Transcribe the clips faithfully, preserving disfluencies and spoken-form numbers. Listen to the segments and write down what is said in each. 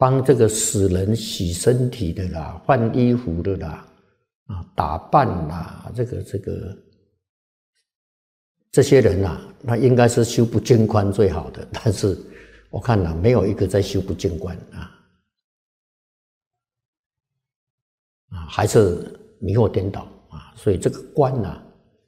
帮这个死人洗身体的啦，换衣服的啦，啊，打扮啦，这个这个这些人啊，那应该是修不净观最好的，但是我看了没有一个在修不净观啊，啊，还是迷惑颠倒啊，所以这个观啊，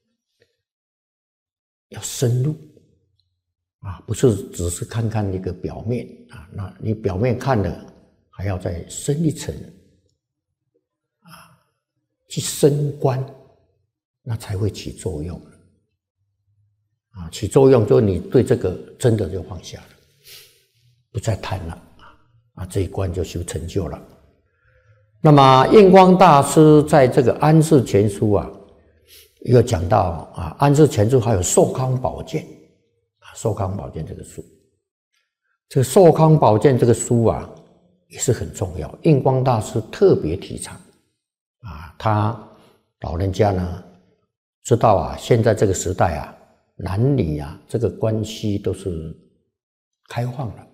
要深入。啊，不是只是看看一个表面啊，那你表面看了，还要再深一层啊，去深观，那才会起作用啊，起作用就是你对这个真的就放下了，不再贪了啊，这一关就修成就了。那么印光大师在这个安世全书啊，又讲到啊，安世全书还有寿康宝鉴。寿康宝鉴这个书，这个寿康宝鉴这个书啊，也是很重要。印光大师特别提倡啊，他老人家呢知道啊，现在这个时代啊，男女啊这个关系都是开放了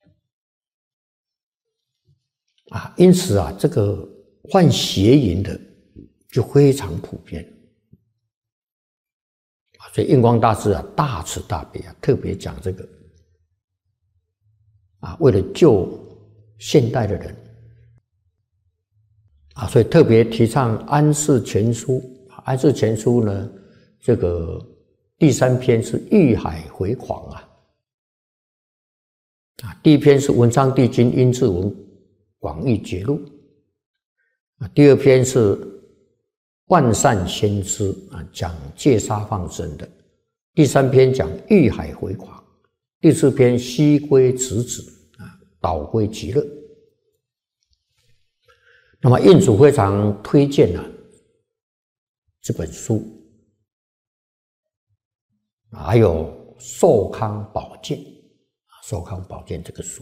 啊，因此啊，这个犯邪淫的就非常普遍。所以印光大师啊，大慈大悲啊，特别讲这个啊，为了救现代的人啊，所以特别提倡安世全书。安世全书呢，这个第三篇是欲海回狂啊，啊，第一篇是文昌帝君阴骘文广义觉录啊，第二篇是万善先知啊，讲戒杀放生的；第三篇讲欲海回狂；第四篇西归直指啊，导归极乐。那么印主非常推荐啊这本书，还有寿康宝鉴啊，寿康宝鉴这个书。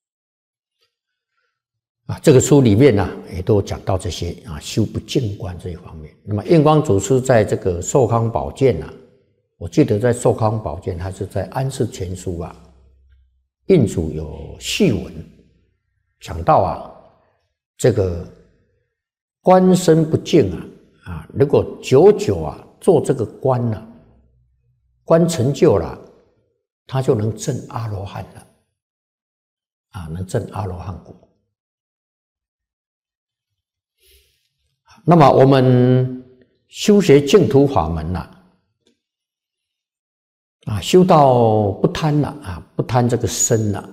啊，这个书里面呢、啊，也都讲到这些啊，修不净观这一方面。那么印光祖师在这个寿康宝鉴啊，我记得在寿康宝鉴还是在安世全书啊，印主有序文讲到啊，这个观身不净啊，啊，如果久久啊做这个观了、啊，观成就了，他就能证阿罗汉了，啊，能证阿罗汉果。那么我们修学净土法门呐、啊，啊，修到不贪了啊，不贪这个身了，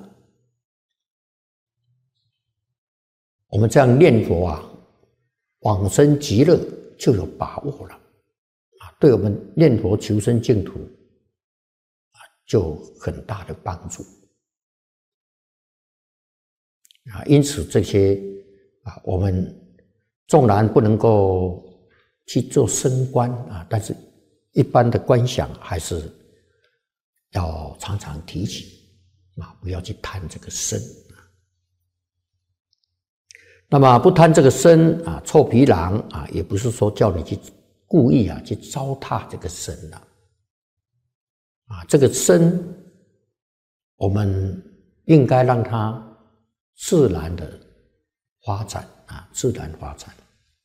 我们这样念佛啊，往生极乐就有把握了啊，对我们念佛求生净土啊，就很大的帮助啊。因此这些啊，我们纵然不能够去做深观啊，但是一般的观想还是要常常提起啊，不要去贪这个身。那么不贪这个身啊，臭皮囊啊，也不是说叫你去故意啊去糟蹋这个身啊，啊，这个身我们应该让它自然的发展。啊，自然发展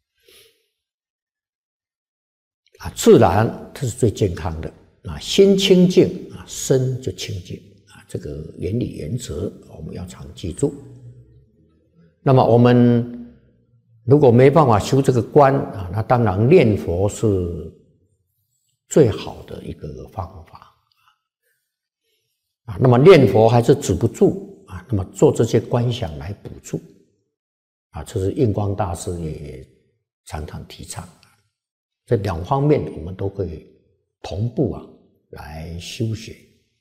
啊，自然它是最健康的啊。心清净啊，身就清净啊。这个原理原则我们要常记住。那么我们如果没办法修这个观啊，那当然念佛是最好的一个方法啊。那么念佛还是止不住啊，那么做这些观想来补助。啊，这是印光大师也常常提倡，这两方面我们都可以同步啊来修学。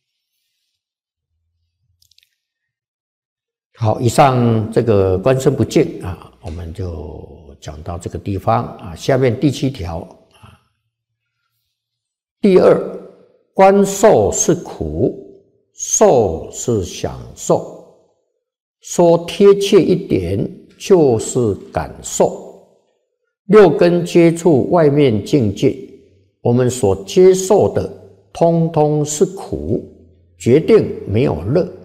好，以上这个观身不净啊，我们就讲到这个地方啊。下面第七条啊，第二，观受是苦，受是享受，说贴切一点。就是感受，六根接触外面境界，我们所接受的通通是苦，决定没有乐。